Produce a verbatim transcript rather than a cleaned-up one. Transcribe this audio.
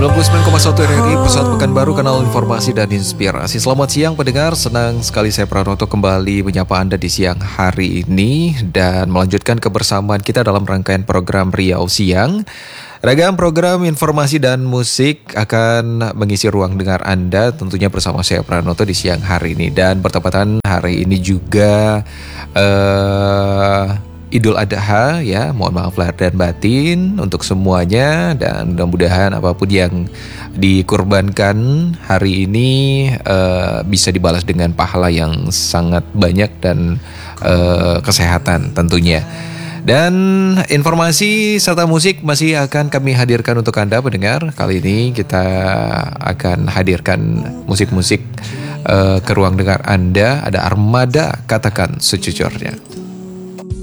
sembilan puluh sembilan koma satu R R I Pusat Pekanbaru, kanal informasi dan inspirasi. Selamat siang pendengar, senang sekali saya Pranoto kembali menyapa Anda di siang hari ini dan melanjutkan kebersamaan kita dalam rangkaian program Riau Siang. Ragam program informasi dan musik akan mengisi ruang dengar Anda tentunya bersama saya Pranoto di siang hari ini. Dan bertepatan hari ini juga uh, Idul Adha ya, mohon maaf lahir dan batin untuk semuanya, dan mudah-mudahan apapun yang dikurbankan hari ini uh, bisa dibalas dengan pahala yang sangat banyak dan uh, kesehatan tentunya. Dan informasi serta musik masih akan kami hadirkan untuk Anda pendengar. Kali ini kita akan hadirkan musik-musik uh, ke ruang dengar Anda. Ada Armada, Katakan Sejujurnya.